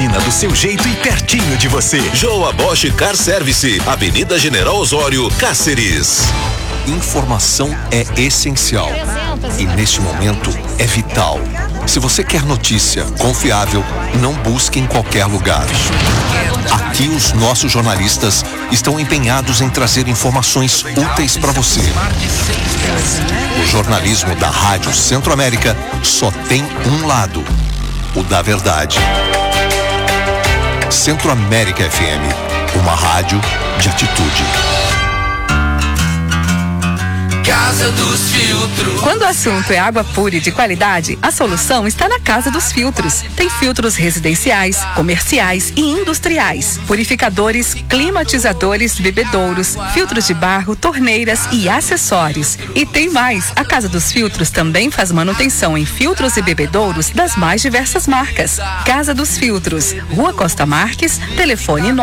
oficina do seu jeito e pertinho de você. Joa Bosch Car Service, Avenida General Osório, Cáceres. Informação é essencial e neste momento é vital. Se você quer notícia confiável, não busque em qualquer lugar. Aqui os nossos jornalistas estão empenhados em trazer informações úteis para você. O jornalismo da Rádio Centro-América só tem um lado, o da verdade. Centro-América FM, uma rádio de atitude. Casa dos Filtros. Quando o assunto é água pura e de qualidade, a solução está na Casa dos Filtros. Tem filtros residenciais, comerciais e industriais, purificadores, climatizadores, bebedouros, filtros de barro, torneiras e acessórios. E tem mais, a Casa dos Filtros também faz manutenção em filtros e bebedouros das mais diversas marcas. Casa dos Filtros, Rua Costa Marques, telefone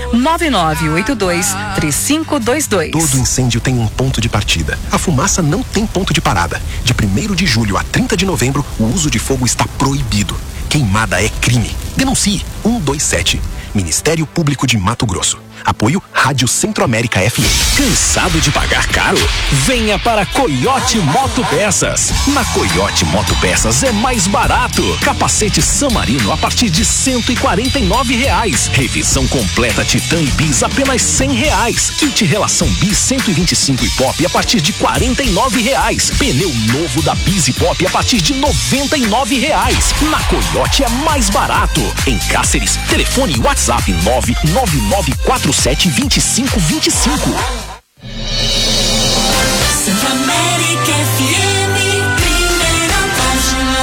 99982-3522. Todo incêndio tem um ponto de partida. A fumaça não tem ponto de parada. De 1º de julho a 30 de novembro, o uso de fogo está proibido. Queimada é crime. Denuncie 127. Ministério Público de Mato Grosso. Apoio Rádio Centro-América FM. Cansado de pagar caro? Venha para Coyote Motopeças. Na Coyote Motopeças é mais barato. Capacete San Marino a partir de R$149. Revisão completa Titan e Bis apenas R$100. Kit relação Bis 125 e Pop a partir de R$49. Pneu novo da Bis e Pop a partir de R$99. Na Coyote é mais barato. Em Cáceres, telefone e WhatsApp 999472525. Centro-América FM, primeira página.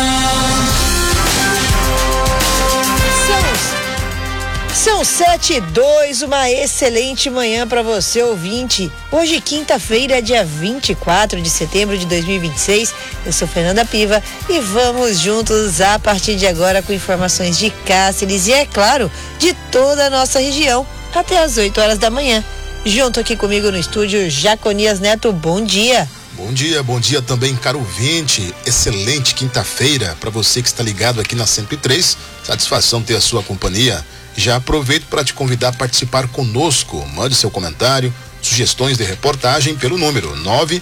São 7h02, uma excelente manhã para você, ouvinte. Hoje, quinta-feira, dia 24 de setembro de 2026. Eu sou Fernanda Piva e vamos juntos a partir de agora com informações de Cáceres e, é claro, de toda a nossa região, até às 8 horas da manhã. Junto aqui comigo no estúdio, Jaconias Neto, bom dia. Bom dia também, caro ouvinte. Excelente quinta-feira para você que está ligado aqui na 103. Satisfação ter a sua companhia. Já aproveito para te convidar a participar conosco. Mande seu comentário, sugestões de reportagem pelo número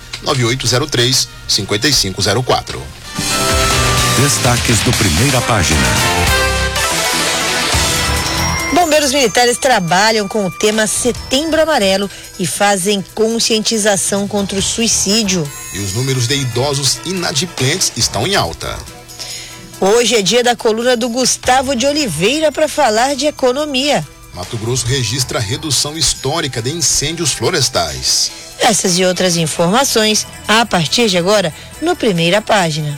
99803-5504. Destaques do Primeira Página. Bombeiros militares trabalham com o tema Setembro Amarelo e fazem conscientização contra o suicídio. E os números de idosos inadimplentes estão em alta. Hoje é dia da coluna do Gustavo de Oliveira para falar de economia. Mato Grosso registra redução histórica de incêndios florestais. Essas e outras informações a partir de agora no Primeira Página.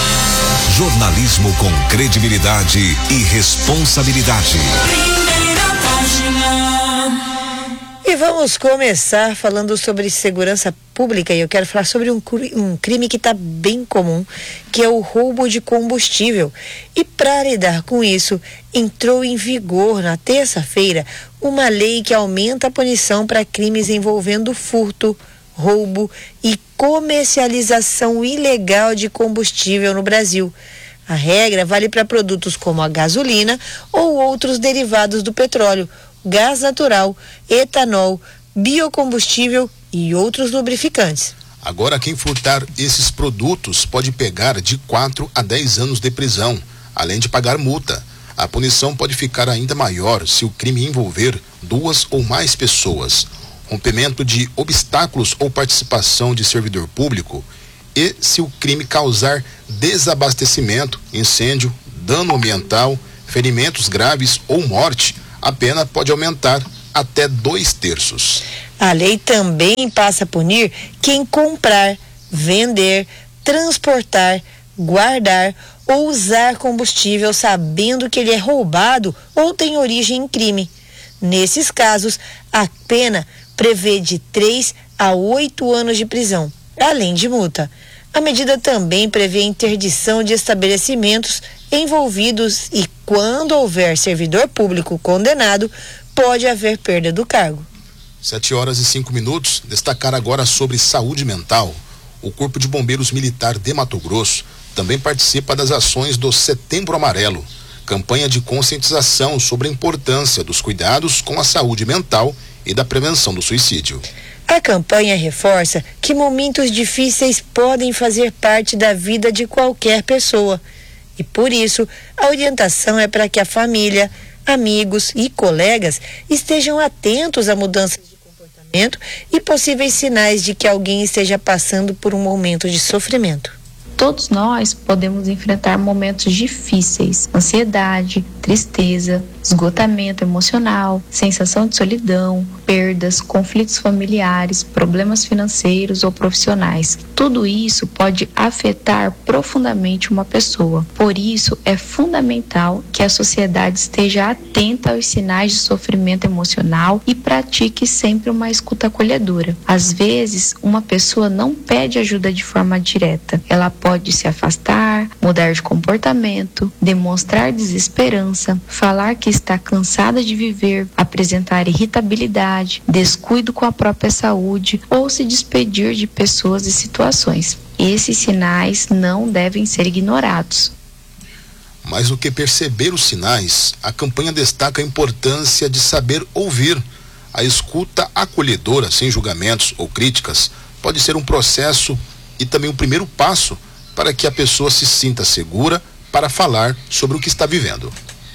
Jornalismo com credibilidade e responsabilidade. Primeira página. E vamos começar falando sobre segurança pública, e eu quero falar sobre um crime que está bem comum, que é o roubo de combustível. E para lidar com isso, entrou em vigor na terça-feira uma lei que aumenta a punição para crimes envolvendo furto, roubo e comercialização ilegal de combustível no Brasil. A regra vale para produtos como a gasolina ou outros derivados do petróleo, gás natural, etanol, biocombustível e outros lubrificantes. Agora, quem furtar esses produtos pode pegar de 4 a 10 anos de prisão, além de pagar multa. A punição pode ficar ainda maior se o crime envolver 2 ou mais pessoas, rompimento de obstáculos ou participação de servidor público, e se o crime causar desabastecimento, incêndio, dano ambiental, ferimentos graves ou morte, a pena pode aumentar até 2/3. A lei também passa a punir quem comprar, vender, transportar, guardar ou usar combustível sabendo que ele é roubado ou tem origem em crime. Nesses casos, a pena prevê de 3 a 8 anos de prisão, além de multa. A medida também prevê interdição de estabelecimentos envolvidos e, quando houver servidor público condenado, pode haver perda do cargo. 7h05. Destacar agora sobre saúde mental. O Corpo de Bombeiros Militar de Mato Grosso também participa das ações do Setembro Amarelo. campanha de conscientização sobre a importância dos cuidados com a saúde mental e da prevenção do suicídio. A campanha reforça que momentos difíceis podem fazer parte da vida de qualquer pessoa. E por isso, a orientação é para que a família, amigos e colegas estejam atentos a mudanças de comportamento e possíveis sinais de que alguém esteja passando por um momento de sofrimento. Todos nós podemos enfrentar momentos difíceis, ansiedade, tristeza, esgotamento emocional, sensação de solidão, perdas, conflitos familiares, problemas financeiros ou profissionais. Tudo isso pode afetar profundamente uma pessoa. Por isso, é fundamental que a sociedade esteja atenta aos sinais de sofrimento emocional e pratique sempre uma escuta acolhedora. Às vezes, uma pessoa não pede ajuda de forma direta. Ela pode se afastar, mudar de comportamento, demonstrar desesperança, falar que está cansada de viver, apresentar irritabilidade, descuido com a própria saúde ou se despedir de pessoas e situações. Esses sinais não devem ser ignorados. Mais do que perceber os sinais, a campanha destaca a importância de saber ouvir. A escuta acolhedora, sem julgamentos ou críticas, pode ser um processo e também o primeiro passo para que a pessoa se sinta segura para falar sobre o que está vivendo.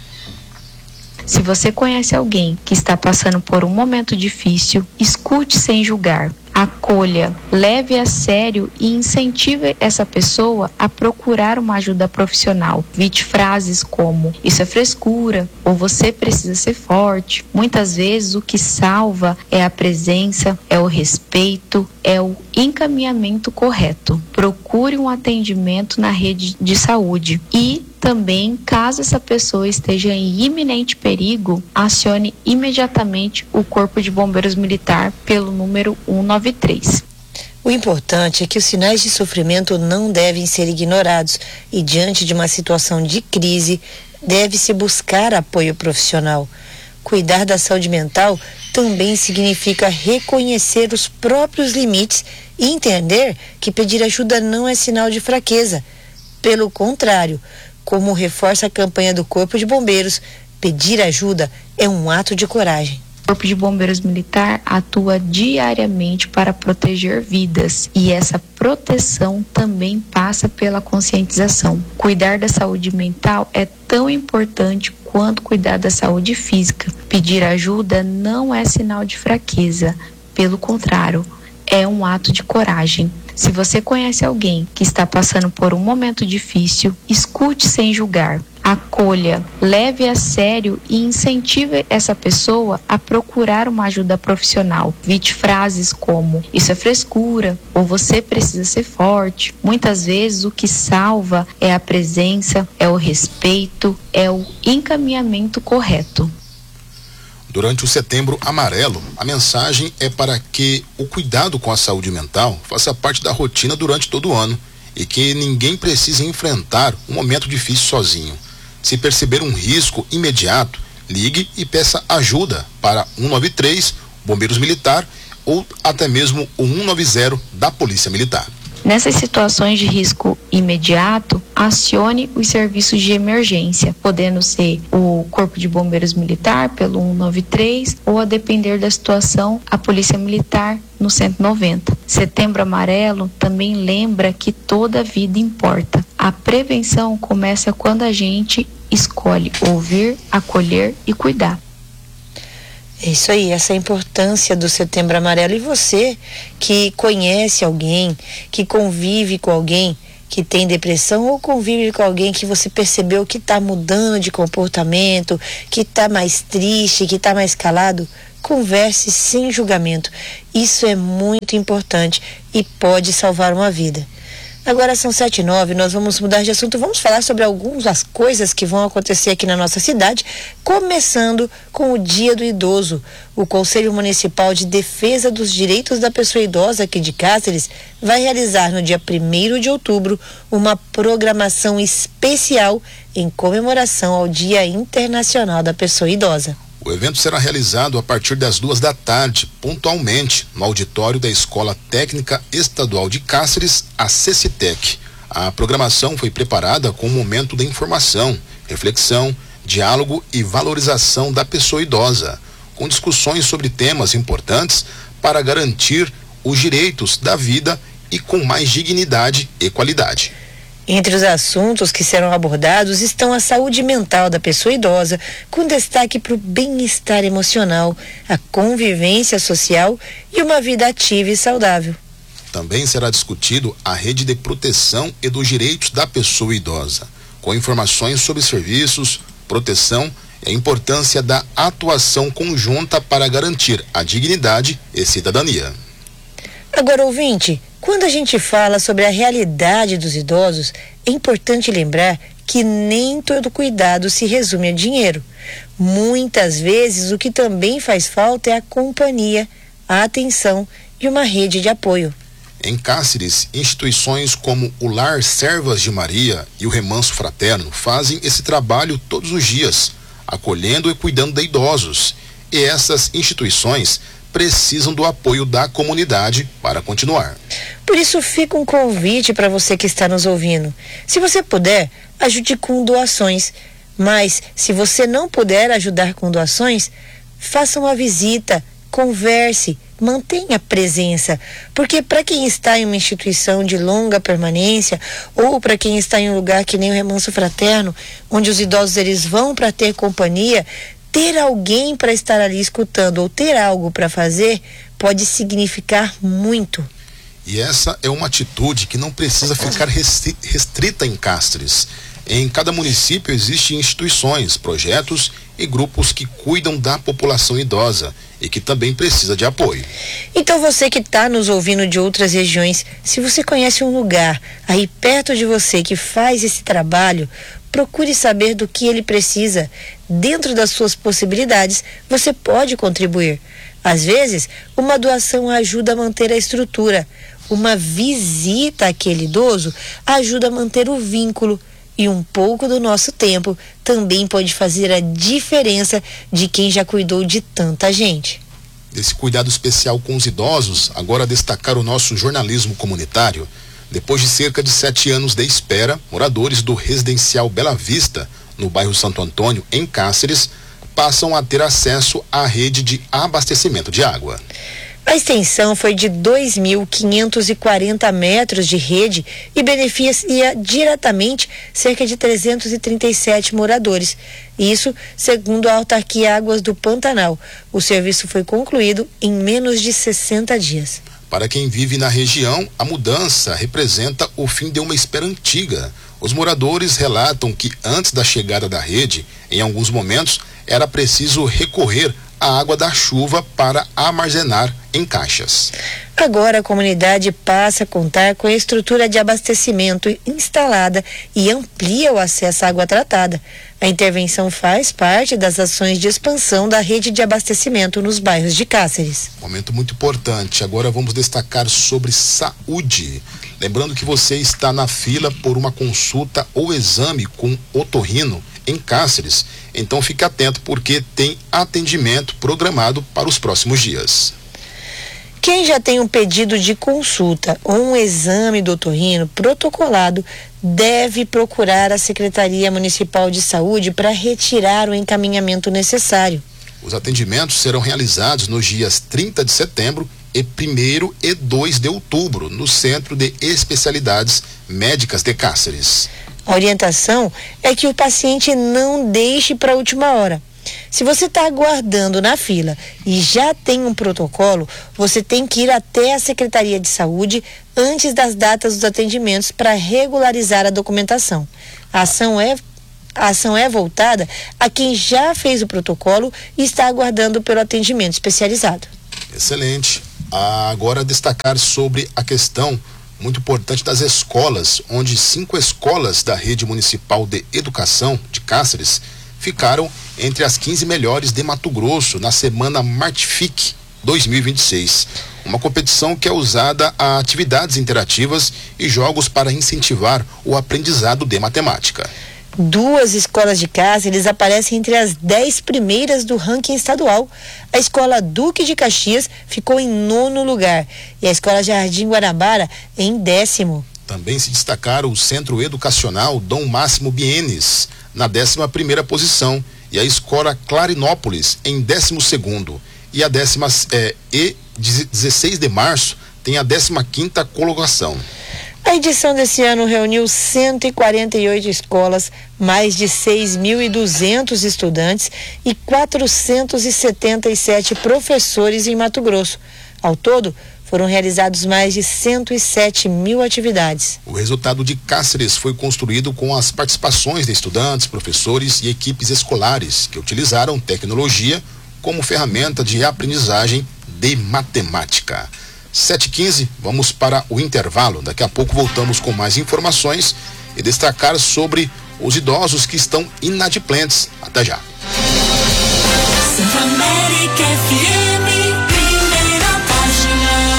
Se você conhece alguém que está passando por um momento difícil, escute sem julgar. Acolha, leve a sério e incentive essa pessoa a procurar uma ajuda profissional. Evite frases como "isso é frescura" ou "você precisa ser forte". Muitas vezes o que salva é a presença, é o respeito, é o encaminhamento correto. Procure um atendimento na rede de saúde e também, caso essa pessoa esteja em iminente perigo, acione imediatamente o Corpo de Bombeiros Militar pelo número 193. O importante é que os sinais de sofrimento não devem ser ignorados e, diante de uma situação de crise, deve-se buscar apoio profissional. Cuidar da saúde mental também significa reconhecer os próprios limites e entender que pedir ajuda não é sinal de fraqueza. Pelo contrário, como reforça a campanha do Corpo de Bombeiros, pedir ajuda é um ato de coragem. O Corpo de Bombeiros Militar atua diariamente para proteger vidas e essa proteção também passa pela conscientização. Cuidar da saúde mental é tão importante quanto cuidar da saúde física. Pedir ajuda não é sinal de fraqueza, pelo contrário, é um ato de coragem. Se você conhece alguém que está passando por um momento difícil, escute sem julgar. Acolha, leve a sério e incentive essa pessoa a procurar uma ajuda profissional. Evite frases como "isso é frescura" ou "você precisa ser forte". Muitas vezes o que salva é a presença, é o respeito, é o encaminhamento correto. Durante o Setembro Amarelo, a mensagem é para que o cuidado com a saúde mental faça parte da rotina durante todo o ano e que ninguém precise enfrentar um momento difícil sozinho. Se perceber um risco imediato, ligue e peça ajuda para 193, Bombeiros Militar, ou até mesmo o 190 da Polícia Militar. Nessas situações de risco imediato, acione os serviços de emergência, podendo ser o Corpo de Bombeiros Militar pelo 193 ou, a depender da situação, a Polícia Militar no 190. Setembro Amarelo também lembra que toda vida importa. A prevenção começa quando a gente escolhe ouvir, acolher e cuidar. É isso aí, essa é a importância do Setembro Amarelo. E você que conhece alguém, que convive com alguém que tem depressão ou convive com alguém que você percebeu que está mudando de comportamento, que está mais triste, que está mais calado, converse sem julgamento. Isso é muito importante e pode salvar uma vida. Agora são 7h09, nós vamos mudar de assunto, vamos falar sobre algumas coisas que vão acontecer aqui na nossa cidade, começando com o Dia do Idoso. O Conselho Municipal de Defesa dos Direitos da Pessoa Idosa aqui de Cáceres vai realizar no dia 1º de outubro uma programação especial em comemoração ao Dia Internacional da Pessoa Idosa. O evento será realizado a partir das 14h, pontualmente, no auditório da Escola Técnica Estadual de Cáceres, a CECITEC. A programação foi preparada com um momento de informação, reflexão, diálogo e valorização da pessoa idosa, com discussões sobre temas importantes para garantir os direitos da vida e com mais dignidade e qualidade. Entre os assuntos que serão abordados estão a saúde mental da pessoa idosa, com destaque para o bem-estar emocional, a convivência social e uma vida ativa e saudável. Também será discutido a rede de proteção e dos direitos da pessoa idosa, com informações sobre serviços, proteção e a importância da atuação conjunta para garantir a dignidade e cidadania. Agora, ouvinte, quando a gente fala sobre a realidade dos idosos, é importante lembrar que nem todo cuidado se resume a dinheiro. Muitas vezes, o que também faz falta é a companhia, a atenção e uma rede de apoio. Em Cáceres, instituições como o Lar Servas de Maria e o Remanso Fraterno fazem esse trabalho todos os dias, acolhendo e cuidando de idosos. E essas instituições precisam do apoio da comunidade para continuar. Por isso fica um convite para você que está nos ouvindo. Se você puder, ajude com doações. Mas se você não puder ajudar com doações, faça uma visita, converse, mantenha presença, porque para quem está em uma instituição de longa permanência ou para quem está em um lugar que nem o Remanso Fraterno, onde os idosos eles vão para ter companhia, ter alguém para estar ali escutando ou ter algo para fazer pode significar muito. E essa é uma atitude que não precisa ficar restrita em Cáceres. Em cada município existem instituições, projetos e grupos que cuidam da população idosa e que também precisa de apoio. Então você que está nos ouvindo de outras regiões, se você conhece um lugar aí perto de você que faz esse trabalho, procure saber do que ele precisa. Dentro das suas possibilidades, você pode contribuir. Às vezes, uma doação ajuda a manter a estrutura. Uma visita àquele idoso ajuda a manter o vínculo. E um pouco do nosso tempo também pode fazer a diferença de quem já cuidou de tanta gente. Desse cuidado especial com os idosos, agora destacar o nosso jornalismo comunitário. Depois de cerca de 7 anos de espera, moradores do residencial Bela Vista, no bairro Santo Antônio, em Cáceres, passam a ter acesso à rede de abastecimento de água. A extensão foi de 2.540 metros de rede e beneficia diretamente cerca de 337 moradores. Isso segundo a autarquia Águas do Pantanal. O serviço foi concluído em menos de 60 dias. Para quem vive na região, a mudança representa o fim de uma espera antiga. Os moradores relatam que antes da chegada da rede, em alguns momentos, era preciso recorrer à água da chuva para armazenar em caixas. Agora a comunidade passa a contar com a estrutura de abastecimento instalada e amplia o acesso à água tratada. A intervenção faz parte das ações de expansão da rede de abastecimento nos bairros de Cáceres. Momento muito importante. Agora vamos destacar sobre saúde. Lembrando que você está na fila por uma consulta ou exame com otorrino em Cáceres. Então fique atento porque tem atendimento programado para os próximos dias. Quem já tem um pedido de consulta ou um exame do otorrino protocolado deve procurar a Secretaria Municipal de Saúde para retirar o encaminhamento necessário. Os atendimentos serão realizados nos dias 30 de setembro e 1º e 2 de outubro no Centro de Especialidades Médicas de Cáceres. A orientação é que o paciente não deixe para a última hora. Se você está aguardando na fila e já tem um protocolo, você tem que ir até a Secretaria de Saúde antes das datas dos atendimentos para regularizar a documentação. A ação é voltada a quem já fez o protocolo e está aguardando pelo atendimento especializado. Excelente. Agora destacar sobre a questão muito importante das escolas, onde 5 escolas da Rede Municipal de Educação de Cáceres ficaram entre as 15 melhores de Mato Grosso na semana Martific 2026. Uma competição que é usada a atividades interativas e jogos para incentivar o aprendizado de matemática. 2 escolas de Cáceres aparecem entre as 10 primeiras do ranking estadual. A escola Duque de Caxias ficou em 9º lugar e a escola Jardim Guanabara em 10º. Também se destacaram o Centro Educacional Dom Máximo Bienes, na 11ª posição, e a Escola Clarinópolis em 12º. E a 16 de março tem a 15ª colocação. A edição desse ano reuniu 148 escolas, mais de 6.200 estudantes e 477 professores em Mato Grosso. Ao todo, foram realizados mais de 107 mil atividades. O resultado de Cáceres foi construído com as participações de estudantes, professores e equipes escolares que utilizaram tecnologia como ferramenta de aprendizagem de matemática. 7h15, vamos para o intervalo. Daqui a pouco voltamos com mais informações e destacar sobre os idosos que estão inadimplentes. Até já. Centro-América FM, primeira página.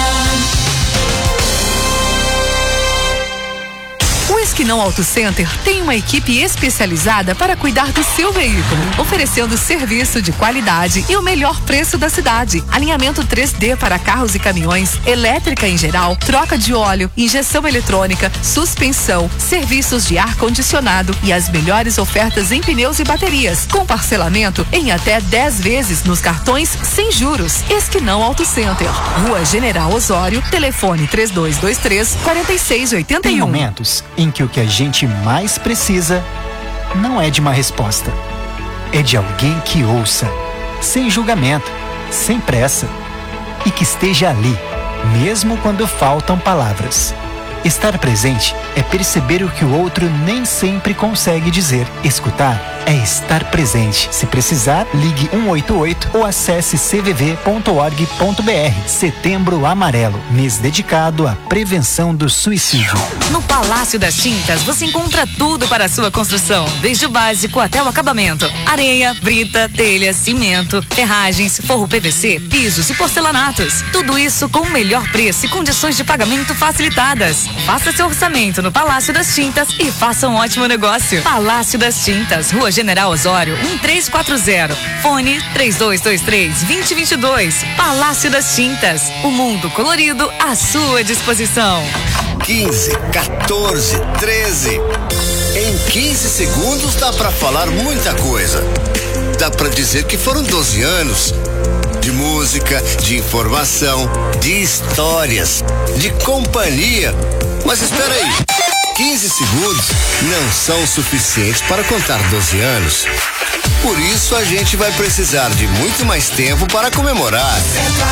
O Esquinão Auto Center tem uma equipe especializada para cuidar do seu veículo, oferecendo serviço de qualidade e o melhor preço da cidade. Alinhamento 3D para carros e caminhões, elétrica em geral, troca de óleo, injeção eletrônica, suspensão, serviços de ar-condicionado e as melhores ofertas em pneus e baterias, com parcelamento em até 10 vezes nos cartões sem juros. Esquinão Auto Center, Rua General Osório, telefone 3223-4681. Tem momentos em que o que a gente mais precisa não é de uma resposta, é de alguém que ouça, sem julgamento, sem pressa, e que esteja ali, mesmo quando faltam palavras. Estar presente é perceber o que o outro nem sempre consegue dizer. Escutar é estar presente. Se precisar, ligue 188 ou acesse cvv.org.br. Setembro Amarelo, mês dedicado à prevenção do suicídio. No Palácio das Tintas você encontra tudo para a sua construção, desde o básico até o acabamento: areia, brita, telha, cimento, ferragens, forro PVC, pisos e porcelanatos. Tudo isso com o melhor preço e condições de pagamento facilitadas. Faça seu orçamento no Palácio das Tintas e faça um ótimo negócio. Palácio das Tintas, Rua General Osório, 1340. Fone 3223-2022. Palácio das Tintas, o mundo colorido à sua disposição. 15, 14, 13. Em 15 segundos dá pra falar muita coisa. Dá pra dizer que foram 12 anos de música, de informação, de histórias, de companhia. Mas espera aí, 15 segundos não são suficientes para contar 12 anos. Por isso a gente vai precisar de muito mais tempo para comemorar.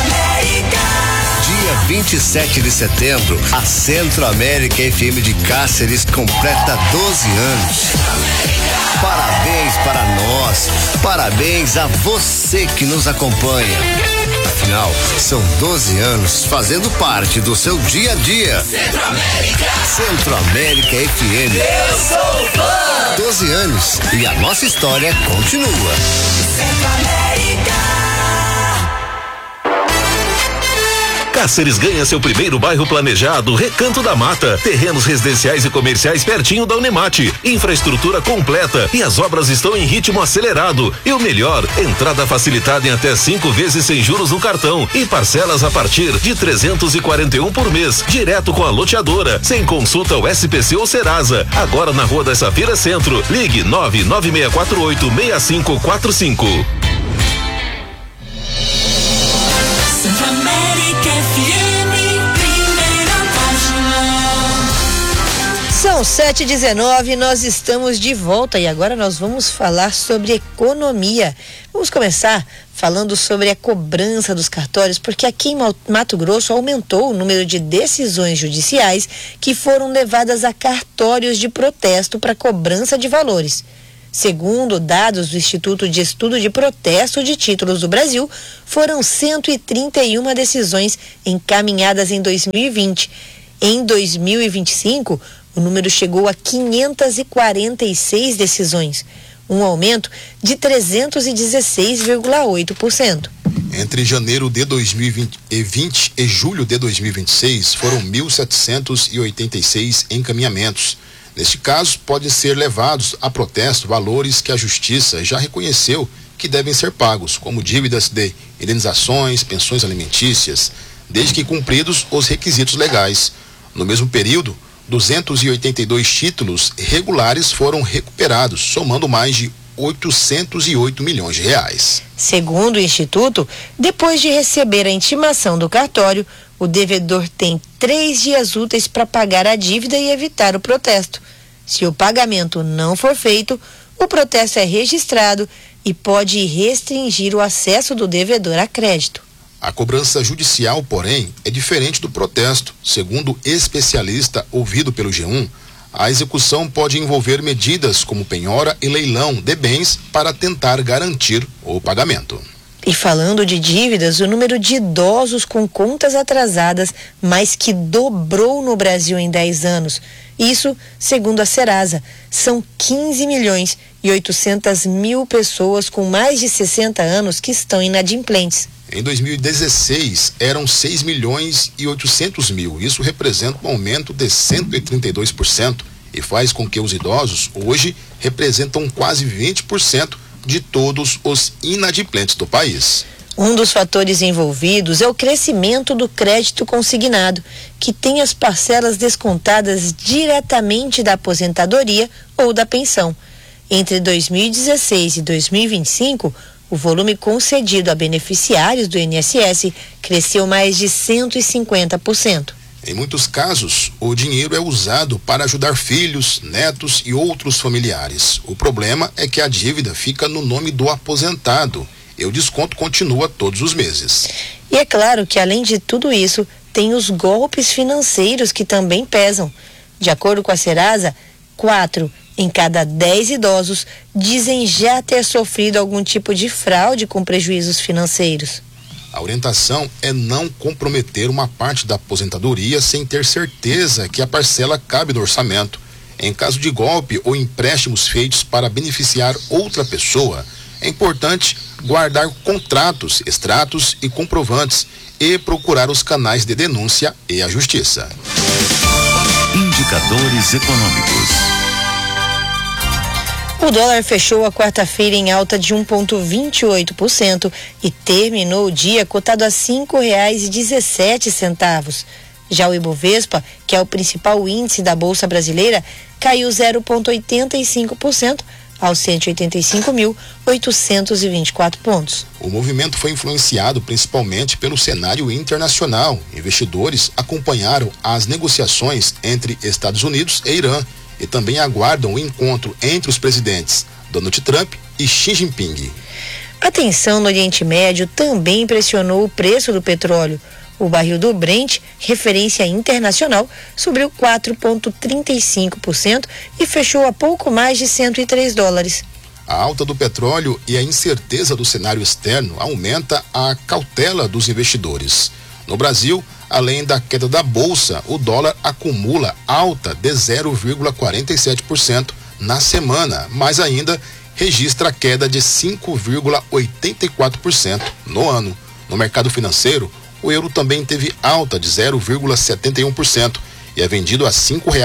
Dia 27 de setembro, a Centro-América FM de Cáceres completa 12 anos. Parabéns para nós, parabéns a você que nos acompanha. Afinal, são 12 anos fazendo parte do seu dia a dia. Centro-América FM. Eu sou fã. 12 anos e a nossa história continua. Centro-América. Cáceres ganha seu primeiro bairro planejado, Recanto da Mata. Terrenos residenciais e comerciais pertinho da Unemate. Infraestrutura completa e as obras estão em ritmo acelerado. E o melhor, entrada facilitada em até 5 vezes sem juros no cartão e parcelas a partir de 341 por mês, direto com a loteadora, sem consulta ao SPC ou Serasa. Agora na Rua das Safiras Centro. Ligue 99648-6545. Centro-América FM, primeira página. São 7h19, nós estamos de volta e agora nós vamos falar sobre economia. Vamos começar falando sobre a cobrança dos cartórios, porque aqui em Mato Grosso aumentou o número de decisões judiciais que foram levadas a cartórios de protesto para cobrança de valores. Segundo dados do Instituto de Estudo de Protesto de Títulos do Brasil, foram 131 decisões encaminhadas em 2020. Em 2025, o número chegou a 546 decisões, um aumento de 316,8%. Entre janeiro de 2020 e julho de 2026, foram 1.786 encaminhamentos. Neste caso, podem ser levados a protesto valores que a Justiça já reconheceu que devem ser pagos, como dívidas de indenizações, pensões alimentícias, desde que cumpridos os requisitos legais. No mesmo período, 282 títulos regulares foram recuperados, somando mais de 808 milhões de reais. Segundo o Instituto, depois de receber a intimação do cartório, o devedor tem 3 dias úteis para pagar a dívida e evitar o protesto. Se o pagamento não for feito, o protesto é registrado e pode restringir o acesso do devedor a crédito. A cobrança judicial, porém, é diferente do protesto. Segundo especialista ouvido pelo G1, a execução pode envolver medidas como penhora e leilão de bens para tentar garantir o pagamento. E falando de dívidas, o número de idosos com contas atrasadas mais que dobrou no Brasil em 10 anos. Isso, segundo a Serasa, são 15 milhões e 800 mil pessoas com mais de 60 anos que estão inadimplentes. Em 2016, eram 6 milhões e 800 mil. Isso representa um aumento de 132% e faz com que os idosos hoje representam quase 20% de todos os inadimplentes do país. Um dos fatores envolvidos é o crescimento do crédito consignado, que tem as parcelas descontadas diretamente da aposentadoria ou da pensão. Entre 2016 e 2025, o volume concedido a beneficiários do INSS cresceu mais de 150%. Em muitos casos, o dinheiro é usado para ajudar filhos, netos e outros familiares. O problema é que a dívida fica no nome do aposentado e o desconto continua todos os meses. E é claro que, além de tudo isso, tem os golpes financeiros que também pesam. De acordo com a Serasa, 4 em cada 10 idosos dizem já ter sofrido algum tipo de fraude com prejuízos financeiros. A orientação é não comprometer uma parte da aposentadoria sem ter certeza que a parcela cabe no orçamento. Em caso de golpe ou empréstimos feitos para beneficiar outra pessoa, é importante guardar contratos, extratos e comprovantes e procurar os canais de denúncia e a justiça. Indicadores econômicos. O dólar fechou a quarta-feira em alta de 1,28% e terminou o dia cotado a R$ 5,17. Já o Ibovespa, que é o principal índice da Bolsa Brasileira, caiu 0,85% aos 185.824 pontos. O movimento foi influenciado principalmente pelo cenário internacional. Investidores acompanharam as negociações entre Estados Unidos e Irã e também aguardam o encontro entre os presidentes Donald Trump e Xi Jinping. A tensão no Oriente Médio também pressionou o preço do petróleo. O barril do Brent, referência internacional, subiu 4,35% e fechou a pouco mais de $103. A alta do petróleo e a incerteza do cenário externo aumenta a cautela dos investidores. No Brasil, além da queda da bolsa, o dólar acumula alta de 0,47% na semana, mas ainda registra queda de 5,84% no ano. No mercado financeiro, o euro também teve alta de 0,71% e é vendido a R$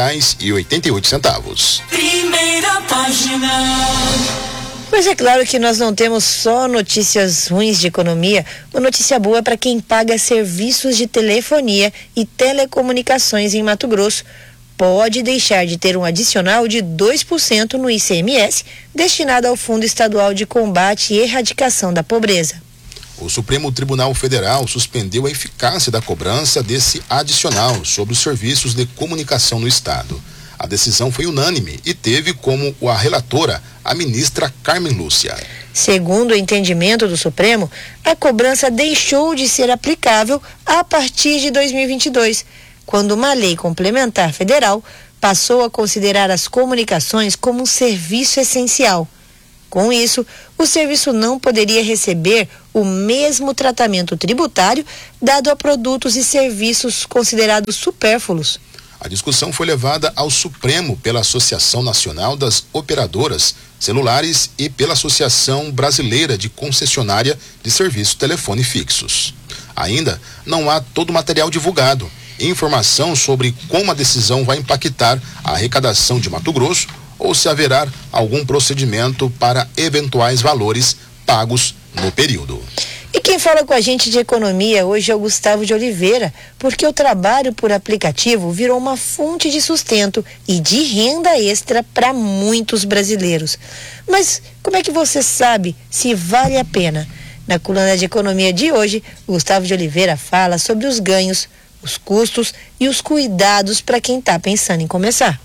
5,88. Primeira página. Mas é claro que nós não temos só notícias ruins de economia. Uma notícia boa para quem paga serviços de telefonia e telecomunicações em Mato Grosso. Pode deixar de ter um adicional de 2% no ICMS destinado ao Fundo Estadual de Combate e Erradicação da Pobreza. O Supremo Tribunal Federal suspendeu a eficácia da cobrança desse adicional sobre os serviços de comunicação no Estado. A decisão foi unânime e teve como a relatora a ministra Carmen Lúcia. Segundo o entendimento do Supremo, a cobrança deixou de ser aplicável a partir de 2022, quando uma lei complementar federal passou a considerar as comunicações como um serviço essencial. Com isso, o serviço não poderia receber o mesmo tratamento tributário dado a produtos e serviços considerados supérfluos. A discussão foi levada ao Supremo pela Associação Nacional das Operadoras Celulares e pela Associação Brasileira de Concessionária de Serviços Telefone Fixos. Ainda não há todo o material divulgado, informação sobre como a decisão vai impactar a arrecadação de Mato Grosso ou se haverá algum procedimento para eventuais valores pagos no período. E quem quem fala com a gente de economia hoje é o Gustavo de Oliveira, porque o trabalho por aplicativo virou uma fonte de sustento e de renda extra para muitos brasileiros. Mas como é que você sabe se vale a pena? Na coluna de economia de hoje, o Gustavo de Oliveira fala sobre os ganhos, os custos e os cuidados para quem está pensando em começar.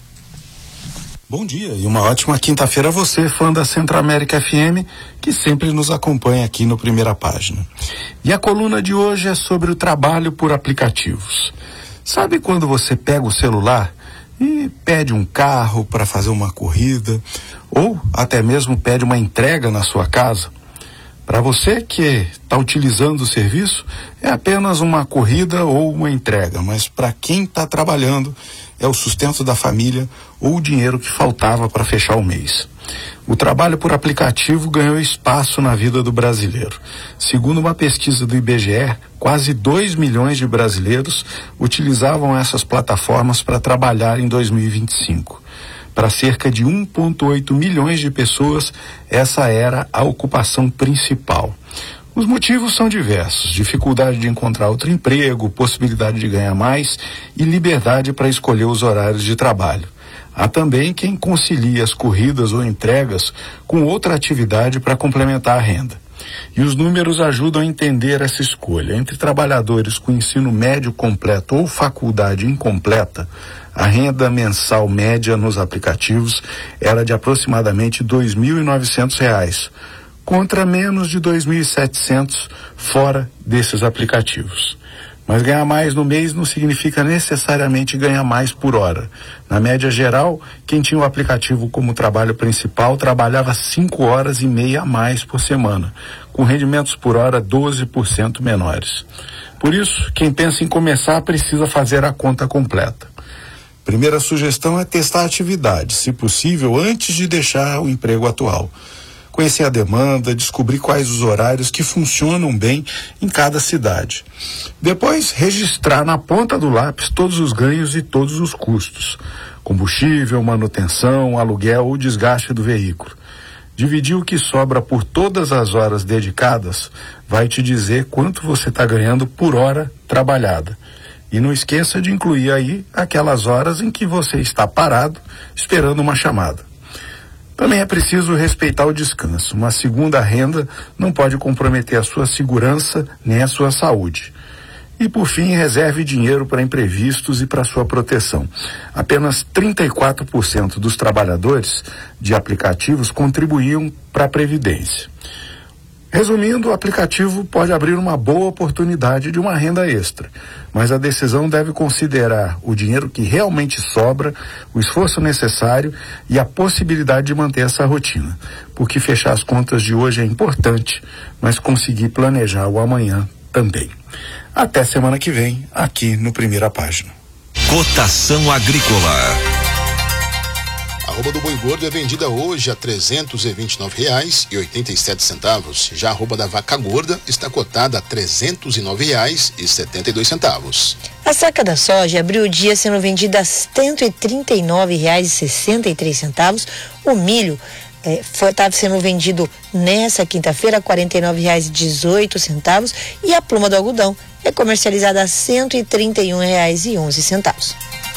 Bom dia e uma ótima quinta-feira a você, fã da Centro-América FM, que sempre nos acompanha aqui no Primeira Página. E a coluna de hoje é sobre o trabalho por aplicativos. Sabe quando você pega o celular e pede um carro para fazer uma corrida, ou até mesmo pede uma entrega na sua casa? Para você que está utilizando o serviço, é apenas uma corrida ou uma entrega, mas para quem está trabalhando, é o sustento da família ou o dinheiro que faltava para fechar o mês. O trabalho por aplicativo ganhou espaço na vida do brasileiro. Segundo uma pesquisa do IBGE, quase 2 milhões de brasileiros utilizavam essas plataformas para trabalhar em 2025. Para cerca de 1,8 milhões de pessoas, essa era a ocupação principal. Os motivos são diversos: dificuldade de encontrar outro emprego, possibilidade de ganhar mais e liberdade para escolher os horários de trabalho. Há também quem concilia as corridas ou entregas com outra atividade para complementar a renda. E os números ajudam a entender essa escolha. Entre trabalhadores com ensino médio completo ou faculdade incompleta, a renda mensal média nos aplicativos era de aproximadamente R$ 2.900, contra menos de R$ 2.700 fora desses aplicativos. Mas ganhar mais no mês não significa necessariamente ganhar mais por hora. Na média geral, quem tinha o aplicativo como trabalho principal trabalhava 5 horas e meia a mais por semana, com rendimentos por hora 12% menores. Por isso, quem pensa em começar precisa fazer a conta completa. Primeira sugestão é testar a atividade, se possível, antes de deixar o emprego atual. Conhecer a demanda, descobrir quais os horários que funcionam bem em cada cidade. Depois, registrar na ponta do lápis todos os ganhos e todos os custos: combustível, manutenção, aluguel ou desgaste do veículo. Dividir o que sobra por todas as horas dedicadas vai te dizer quanto você está ganhando por hora trabalhada. E não esqueça de incluir aí aquelas horas em que você está parado, esperando uma chamada. Também é preciso respeitar o descanso. Uma segunda renda não pode comprometer a sua segurança nem a sua saúde. E, por fim, reserve dinheiro para imprevistos e para sua proteção. Apenas 34% dos trabalhadores de aplicativos contribuíam para a Previdência. Resumindo, o aplicativo pode abrir uma boa oportunidade de uma renda extra, mas a decisão deve considerar o dinheiro que realmente sobra, o esforço necessário e a possibilidade de manter essa rotina, porque fechar as contas de hoje é importante, mas conseguir planejar o amanhã também. Até semana que vem, aqui no Primeira Página. Cotação agrícola. A arroba do boi gordo é vendida hoje a R$ 329,87. Já a arroba da vaca gorda está cotada a R$ 309,72. A saca da soja abriu o dia sendo vendida a R$ 139,63. O milho estava sendo vendido nessa quinta-feira a R$ 49,18 e a pluma do algodão é comercializada a R$ 131,11.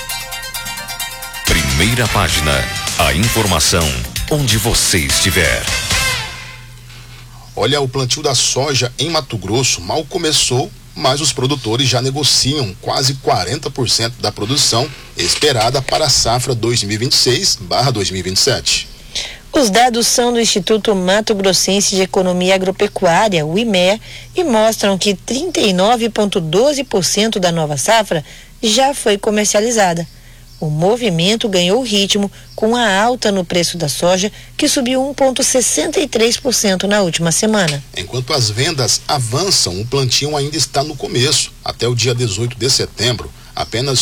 Primeira Página. A informação onde você estiver. Olha, o plantio da soja em Mato Grosso mal começou, mas os produtores já negociam quase 40% da produção esperada para a safra 2026/2027. Os dados são do Instituto Mato Grossense de Economia Agropecuária, o IMEA, e mostram que 39,12% da nova safra já foi comercializada. O movimento ganhou ritmo com a alta no preço da soja, que subiu 1,63% na última semana. Enquanto as vendas avançam, o plantio ainda está no começo. Até o dia 18 de setembro, apenas